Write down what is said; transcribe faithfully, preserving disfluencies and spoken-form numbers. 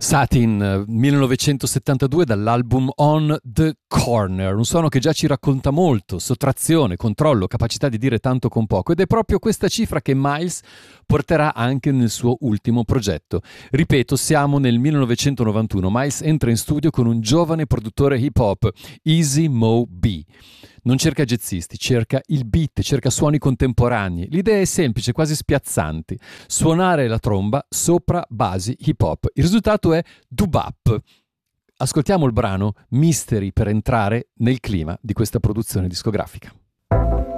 Satin, millenovecentosettantadue, dall'album On the Corner, un suono che già ci racconta molto: sottrazione, controllo, capacità di dire tanto con poco, ed è proprio questa cifra che Miles porterà anche nel suo ultimo progetto. Ripeto, siamo nel millenovecentonovantuno, Miles entra in studio con un giovane produttore hip hop, Easy Mo Bee. Non cerca jazzisti, cerca il beat, cerca suoni contemporanei. L'idea è semplice, quasi spiazzanti: suonare la tromba sopra basi hip hop. Il risultato è doo-bap. Ascoltiamo il brano Mystery per entrare nel clima di questa produzione discografica.